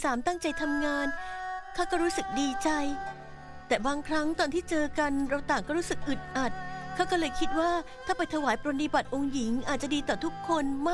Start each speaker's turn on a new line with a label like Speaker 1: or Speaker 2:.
Speaker 1: 3ตั้งใจทำงานข้าก็รู้สึกดีใจแต่บางครั้งตอนที่เจอกันเราต่างก็รู้สึกอึดอัดข้าก็เลยคิดว่าถ้าไปถวายปรนนิบัติองค์หญิงอาจจะดีต่อทุกคน